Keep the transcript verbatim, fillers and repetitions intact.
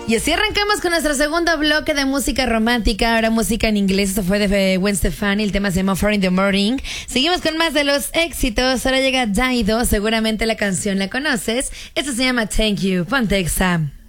Y así arrancamos con nuestro segundo bloque de música romántica, ahora música en inglés. Esto fue de Gwen Stefani, el tema se llama Four in the Morning. Seguimos con más de los éxitos. Ahora llega Daido, seguramente la canción la conoces. Esto se llama Thank You. Ponte Exa.